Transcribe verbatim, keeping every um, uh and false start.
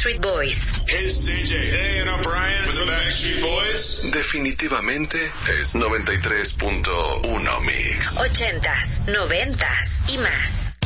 Backstreet Boys. Hey, it's C J. Hey, and I'm Brian with the Backstreet Boys. Definitivamente es noventa y tres punto uno Mix. Ochentas, noventas y más.